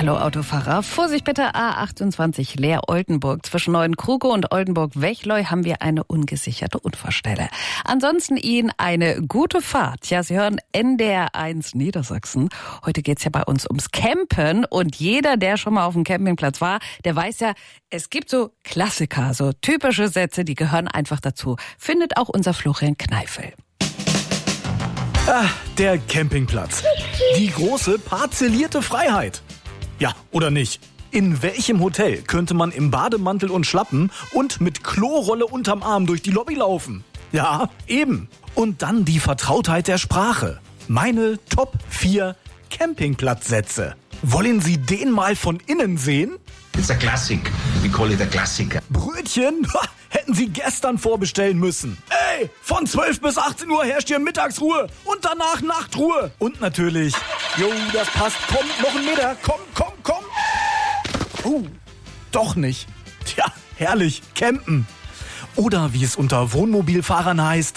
Hallo Autofahrer, Vorsicht bitte, A28 Leer-Oldenburg. Zwischen Neuenkruge und Oldenburg-Wechleu haben wir eine ungesicherte Unfallstelle. Ansonsten Ihnen eine gute Fahrt. Ja, Sie hören NDR1 Niedersachsen. Heute geht's ja bei uns ums Campen und jeder, der schon mal auf dem Campingplatz war, der weiß ja, es gibt so Klassiker, so typische Sätze, die gehören einfach dazu. Findet auch unser Florian Kneifel. Der Campingplatz. Die große parzellierte Freiheit. Ja, oder nicht? In welchem Hotel könnte man im Bademantel und Schlappen und mit Klorolle unterm Arm durch die Lobby laufen? Ja, eben. Und dann die Vertrautheit der Sprache. Meine Top 4 Campingplatzsätze. Wollen Sie den mal von innen sehen? It's a classic. We call it a Klassiker. Brötchen? Hätten Sie gestern vorbestellen müssen. Ey, von 12 bis 18 Uhr herrscht hier Mittagsruhe und danach Nachtruhe. Und natürlich, das passt, komm, noch ein Meter, komm. Doch nicht. Tja, herrlich, campen. Oder wie es unter Wohnmobilfahrern heißt,